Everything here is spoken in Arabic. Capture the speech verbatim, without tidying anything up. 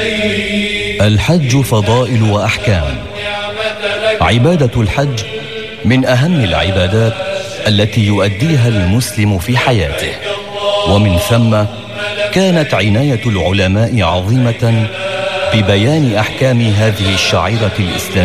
الحج فضائل وأحكام. عبادة الحج من أهم العبادات التي يؤديها المسلم في حياته، ومن ثم كانت عناية العلماء عظيمة ببيان أحكام هذه الشعيرة الإسلامية